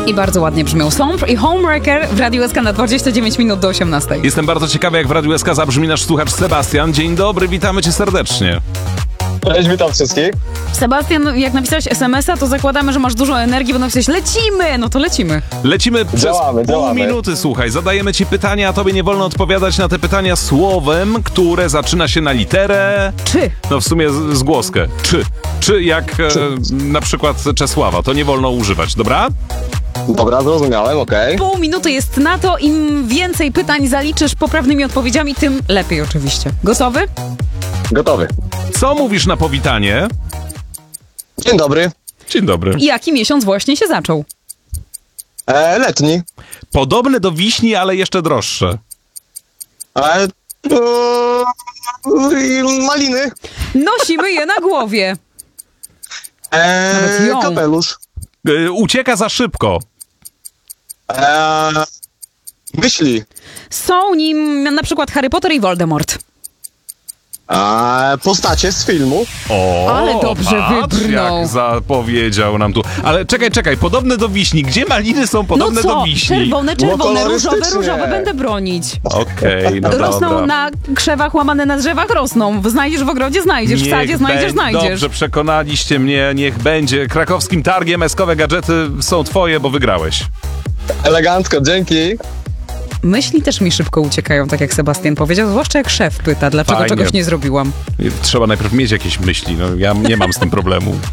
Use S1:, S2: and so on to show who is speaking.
S1: I bardzo ładnie brzmią Somp i Homewrecker w Radiu SK na 29 minut do 18.
S2: Jestem bardzo ciekawy, jak w Radiu SK zabrzmi nasz słuchacz Sebastian. Dzień dobry, witamy cię serdecznie.
S3: Cześć, witam wszystkich.
S1: Sebastian, jak napisałeś SMS-a, to zakładamy, że masz dużo energii, bo napisałeś lecimy, no to lecimy.
S2: Lecimy przez
S3: Działamy.
S2: pół minuty, słuchaj. Zadajemy ci pytania, a tobie nie wolno odpowiadać na te pytania słowem, które zaczyna się na literę...
S1: Czy?
S2: No w sumie z głoskę. Czy jak na przykład Czesława. To nie wolno używać, dobra?
S3: Dobra, zrozumiałem, okej.
S1: Pół minuty jest na to, im więcej pytań zaliczysz poprawnymi odpowiedziami, tym lepiej oczywiście. Gotowy?
S3: Gotowy.
S2: Co mówisz na powitanie?
S3: Dzień dobry.
S2: Dzień dobry.
S1: Jaki miesiąc właśnie się zaczął?
S3: Letni.
S2: Podobne do wiśni, ale jeszcze droższe.
S3: Maliny.
S1: Nosimy je na głowie. Nawet ją.
S3: Kapelusz.
S2: Ucieka za szybko.
S3: Myśli.
S1: Są nim na przykład Harry Potter i Voldemort.
S3: Postacie z filmu.
S2: O,
S1: Ale dobrze
S2: patrz,
S1: wybrnął.
S2: jak zapowiedział nam tu. Ale czekaj, podobne do wiśni. Gdzie maliny są podobne
S1: No co?
S2: do wiśni?
S1: Czerwone,
S3: No
S1: różowe,
S3: kolorystycznie.
S1: różowe będę bronić.
S2: Okej, no
S1: Rosną
S2: dobra.
S1: na krzewach, łamane na drzewach rosną. Znajdziesz w ogrodzie, znajdziesz. W sadzie znajdziesz.
S2: Dobrze, przekonaliście mnie, niech będzie. Krakowskim targiem eskowe gadżety są twoje, bo wygrałeś.
S3: Elegancko, dzięki.
S1: Myśli też mi szybko uciekają, tak jak Sebastian powiedział, zwłaszcza jak szef pyta, dlaczego
S2: Fajnie.
S1: czegoś nie zrobiłam.
S2: Trzeba najpierw mieć jakieś myśli, no ja nie mam z tym problemu.